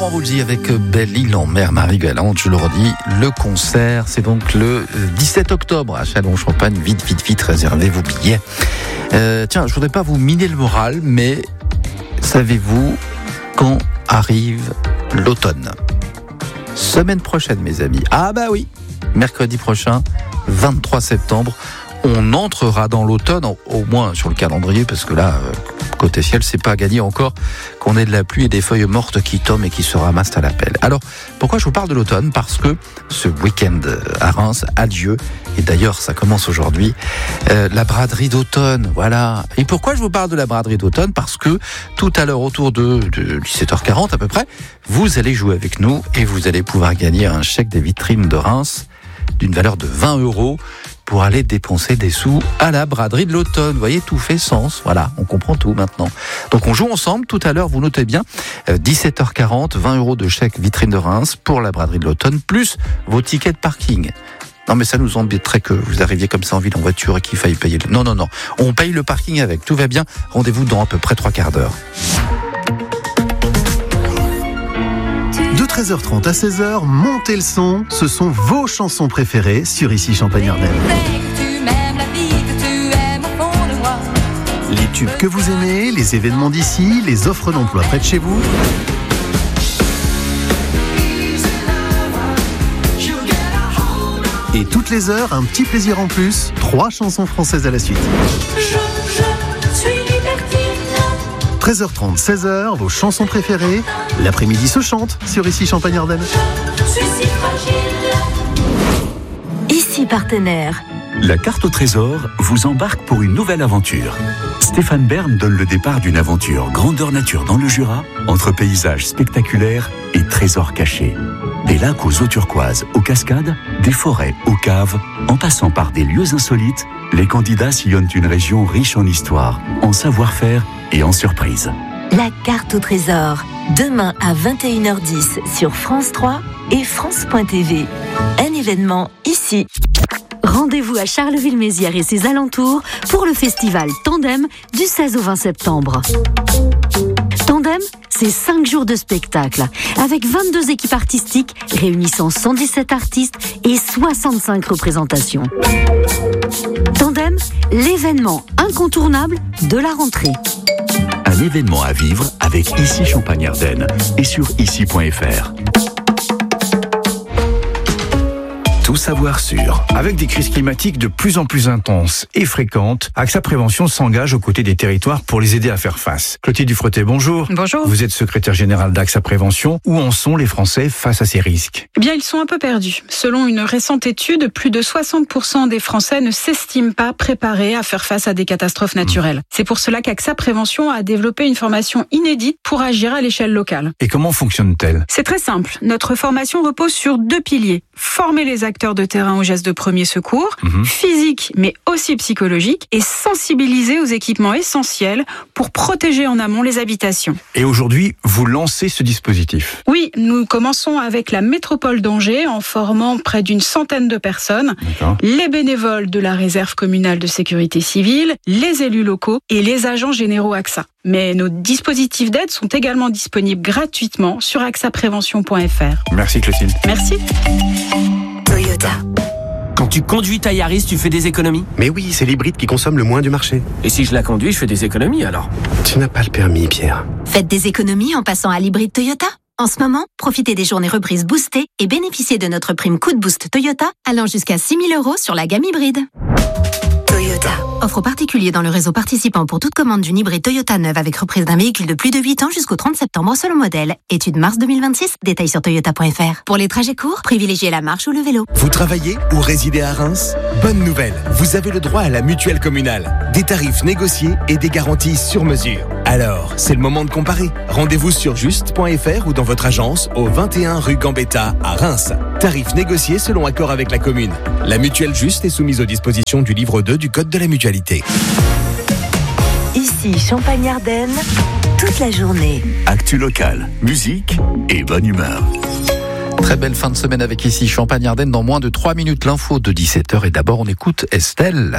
Laurent Voulzy avec Belle-Île en mer, Marie Galante. Je le redis, le concert, c'est donc le 17 octobre à Châlons-Champagne. Vite, réservez vos billets. Tiens, je voudrais pas vous miner le moral, mais savez-vous quand arrive l'automne? Semaine prochaine, mes amis. Ah bah oui, mercredi prochain, 23 septembre. On entrera dans l'automne, au moins sur le calendrier, parce que là, côté ciel, c'est pas gagné encore qu'on ait de la pluie et des feuilles mortes qui tombent et qui se ramassent à la pelle. Alors, pourquoi je vous parle de l'automne? Parce que ce week-end à Reims a lieu, et d'ailleurs, ça commence aujourd'hui, la braderie d'automne, voilà. Et pourquoi je vous parle de la braderie d'automne? Parce que tout à l'heure, autour de 17h40 à peu près, vous allez jouer avec nous et vous allez pouvoir gagner un chèque des vitrines de Reims d'une valeur de 20 € pour aller dépenser des sous à la braderie de l'automne. Vous voyez, tout fait sens. Voilà, on comprend tout maintenant. Donc on joue ensemble tout à l'heure, vous notez bien, 17h40, 20 € de chèque vitrine de Reims pour la braderie de l'automne, plus vos tickets de parking. Non mais ça nous embêterait que vous arriviez comme ça en ville en voiture et qu'il faille payer. Non, on paye le parking avec, tout va bien. Rendez-vous dans à peu près 3 quarts d'heure. De 13h30 à 16h, montez le son, ce sont vos chansons préférées sur Ici Champagne-Ardenne. Les tubes que vous aimez, les événements d'ici, les offres d'emploi près de chez vous. Et toutes les heures, un petit plaisir en plus, 3 chansons françaises à la suite. Je suis libertine. 13h30, 16h, vos chansons préférées. L'après-midi se chante sur Ici Champagne-Ardenne. Je suis si fragile. Ici partenaire. La carte au trésor vous embarque pour une nouvelle aventure. Stéphane Bern donne le départ d'une aventure grandeur nature dans le Jura, entre paysages spectaculaires et trésors cachés. Des lacs aux eaux turquoises, aux cascades, des forêts aux caves, en passant par des lieux insolites, les candidats sillonnent une région riche en histoire, en savoir-faire et en surprises. La carte au trésor. Demain à 21h10 sur France 3 et France.tv. Un événement ici. Rendez-vous à Charleville-Mézières et ses alentours pour le festival Tandem du 16 au 20 septembre. Tandem, c'est 5 jours de spectacle, avec 22 équipes artistiques réunissant 117 artistes et 65 représentations. Tandem, l'événement incontournable de la rentrée. Un événement à vivre avec Ici Champagne-Ardenne et sur ici.fr. Tout savoir sur. Avec des crises climatiques de plus en plus intenses et fréquentes, AXA Prévention s'engage aux côtés des territoires pour les aider à faire face. Clotilde Dufretet, bonjour. Bonjour. Vous êtes secrétaire générale d'AXA Prévention. Où en sont les Français face à ces risques? Eh bien, ils sont un peu perdus. Selon une récente étude, plus de 60% des Français ne s'estiment pas préparés à faire face à des catastrophes naturelles. C'est pour cela qu'AXA Prévention a développé une formation inédite pour agir à l'échelle locale. Et comment fonctionne-t-elle? C'est très simple. Notre formation repose sur 2 piliers. Former les acteurs de terrain aux gestes de premier secours, physique mais aussi psychologique, et sensibiliser aux équipements essentiels pour protéger en amont les habitations. Et aujourd'hui, vous lancez ce dispositif? Oui, nous commençons avec la métropole d'Angers en formant près d'une centaine de personnes, les bénévoles de la réserve communale de sécurité civile, les élus locaux et les agents généraux AXA. Mais nos dispositifs d'aide sont également disponibles gratuitement sur axaprévention.fr. Merci Clotilde. Merci. Toyota. Quand tu conduis ta Yaris, tu fais des économies? Mais oui, c'est l'hybride qui consomme le moins du marché. Et si je la conduis, je fais des économies alors? Tu n'as pas le permis, Pierre. Faites des économies en passant à l'hybride Toyota. En ce moment, profitez des journées reprises boostées et bénéficiez de notre prime coup de boost Toyota allant jusqu'à 6 000 € sur la gamme hybride. Toyota. Offre aux particuliers dans le réseau participant pour toute commande d'une hybride Toyota neuve avec reprise d'un véhicule de plus de 8 ans jusqu'au 30 septembre selon modèle. Étude mars 2026, détails sur toyota.fr. Pour les trajets courts, privilégiez la marche ou le vélo. Vous travaillez ou résidez à Reims? Bonne nouvelle, vous avez le droit à la mutuelle communale. Des tarifs négociés et des garanties sur mesure. Alors, c'est le moment de comparer. Rendez-vous sur juste.fr ou dans votre agence au 21 rue Gambetta à Reims. Tarifs négociés selon accord avec la commune. La mutuelle Juste est soumise aux dispositions du livre 2 du Code de la mutualité. Ici Champagne-Ardenne, toute la journée. Actu locale, musique et bonne humeur. Très belle fin de semaine avec Ici Champagne-Ardenne. Dans moins de 3 minutes, l'info de 17h. Et d'abord, on écoute Estelle.